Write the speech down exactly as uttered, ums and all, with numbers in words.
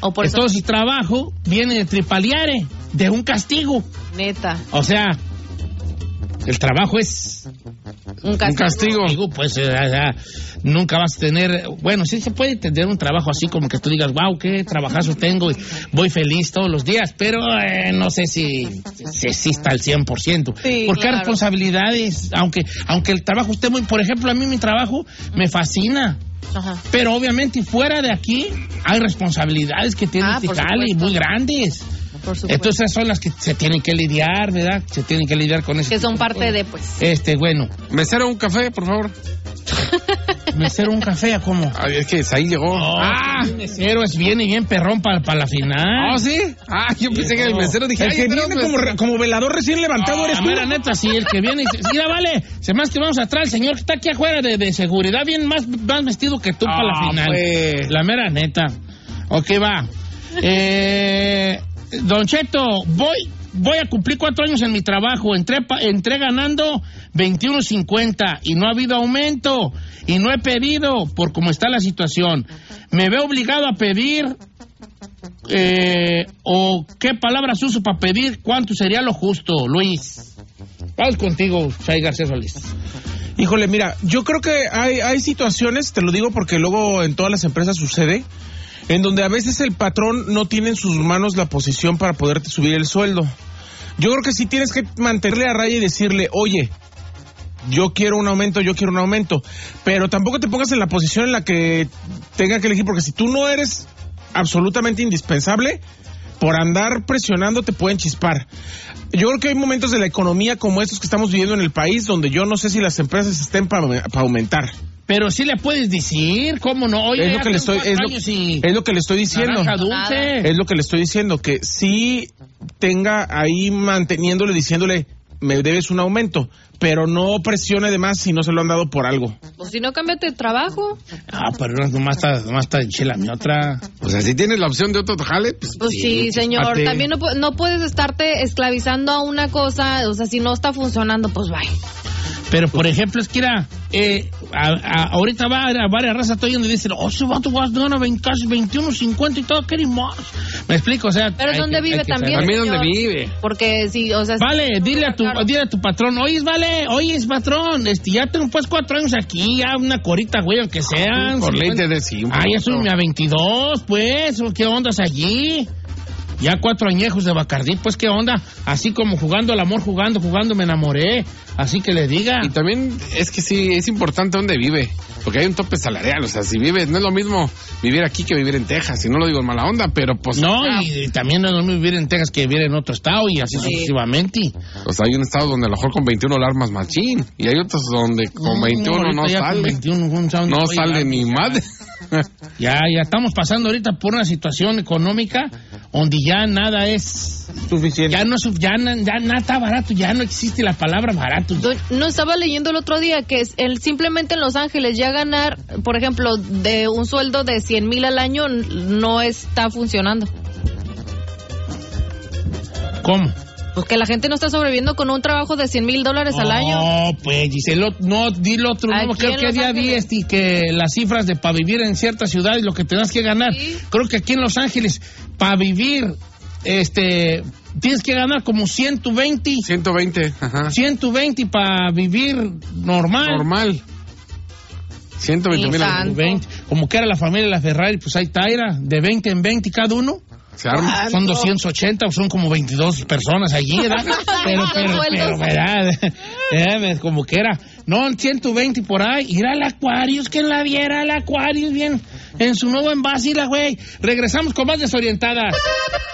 O por Entonces, si trabajo, viene de tripaliare, de un castigo. Neta. O sea, el trabajo es Un castigo. un castigo. Digo, pues eh, eh, nunca vas a tener... Bueno, sí se puede tener un trabajo así como que tú digas, wow, qué trabajazo tengo y voy feliz todos los días, pero eh, no sé si, si exista al cien por ciento. Sí, Porque claro. hay responsabilidades, aunque, aunque el trabajo esté muy... Por ejemplo, a mí mi trabajo me fascina. Ajá. Pero obviamente fuera de aquí hay responsabilidades que tienen Ah, este por jale supuesto. muy grandes. Por supuesto. Entonces esas son las que se tienen que lidiar, ¿verdad? Se tienen que lidiar con eso. Que son parte de, pues. Este, bueno. Mesero, un café, por favor. ¿Mesero un café a cómo? Ay, es que ahí llegó. Oh, ¡Ah! el mesero es bien y bien perrón para pa la final. ¿Oh, sí? Ah, yo pensé que el mesero dije... El ay, que tenemos viene como, mesero. re- como velador recién levantado Ah, eres la tú. mera neta, sí, el que viene y dice, mira, vale, se más que vamos atrás, el señor que está aquí afuera de, de seguridad, bien más, más vestido que tú para la Ah, final. pues. La mera neta. Ok, va. Eh, Don Cheto, voy, voy a cumplir cuatro años en mi trabajo. Entré, pa- entré ganando veintiuno cincuenta y no ha habido aumento y no he pedido por cómo está la situación. Me veo obligado a pedir eh, o qué palabras uso para pedir cuánto sería lo justo, Luis. Vamos contigo, Chay García Solís. Híjole, mira, yo creo que hay, hay situaciones, te lo digo porque luego en todas las empresas sucede, en donde a veces el patrón no tiene en sus manos la posición para poderte subir el sueldo. Yo creo que sí tienes que mantenerle a raya y decirle, oye, yo quiero un aumento, yo quiero un aumento, pero tampoco te pongas en la posición en la que tenga que elegir, porque si tú no eres absolutamente indispensable, por andar presionando te pueden chispar. Yo creo que hay momentos de la economía como estos que estamos viviendo en el país donde yo no sé si las empresas estén para aumentar. Pero sí le puedes decir, ¿cómo no? Oye, Es lo ya que le tengo estoy, es cuatro lo, años y es lo que le estoy diciendo. naranja dulce. Es lo que le estoy diciendo, que sí tenga ahí manteniéndole, diciéndole, me debes un aumento, pero no presione de más si no se lo han dado por algo. Pues si no, cámbiate de trabajo. Ah, pero no, nomás está, nomás está en chela mi otra. O sea, si tienes la opción de otro jale, pues... Pues sí, señor. chispate. También no, pu- no puedes estarte esclavizando a una cosa. O sea, si no está funcionando, pues bye. Pero, por ejemplo, es que era, eh, a, a, ahorita va a, a varias razas estoy yendo y dicen, oh, ese vato va a ganar casi veintiuno cincuenta y todo, ¿qué más? Me explico, o sea... Pero hay ¿dónde que- vive hay que también? saber. También donde señor. vive. Porque si, o sea... Vale, dile a tu, Claro. dile a tu patrón, oye, vale, oye, patrón, este, ya tengo pues cuatro años aquí, ya una corita, güey, aunque sean. Por ley cincuenta. te decimos. Ah, ya soy a veintidós, pues, ¿qué ondas allí? Ya cuatro añejos de Bacardí, pues, ¿qué onda? Así como jugando al amor, jugando, jugando, me enamoré. Así que le diga. Y también es que sí, es importante dónde vive, porque hay un tope salarial, o sea, si vives, no es lo mismo vivir aquí que vivir en Texas, y no lo digo en mala onda, pero pues... No, ah, y, y también no es lo mismo vivir en Texas que vivir en otro estado y así Sí. sucesivamente. O sea, hay un estado donde a lo mejor con veintiuno la armas machín, y hay otros donde con veintiuno no ahorita ya con sale, veintiuno, un sound- no oye, sale ya, ni ya. madre. Ya, ya estamos pasando ahorita por una situación económica donde ya nada es Suficiente. ya no es- ya, na- ya nada está barato, ya no existe la palabra barato. Do- No estaba leyendo el otro día que es el simplemente en Los Ángeles ya ganar, por ejemplo, de un sueldo de cien mil al año n- no está funcionando. ¿Cómo? Pues que la gente no está sobreviviendo con un trabajo de cien mil dólares al año. No, pues Giselo, no, di lo otro, no, Aquí creo en que Los día vi Ángeles. este, que las cifras de para vivir en ciertas ciudades, lo que tengas que ganar, Sí. creo que aquí en Los Ángeles, para vivir, este, tienes que ganar como ciento veinte, ciento veinte, ajá. ciento veinte para vivir normal. Normal. ciento veinte mil. Santo. veinte, como que era la familia de la Ferrari, pues ahí está, era de veinte en veinte cada uno. Se arma. Son doscientos ochenta, o son como veintidós personas allí, ¿verdad? Pero, pero, pero, ¿verdad? Eh, como que era. No, ciento veinte por ahí. Ir al Aquarius, que la viera al Aquarius bien en su nuevo envase, la güey. Regresamos con más Desorientadas.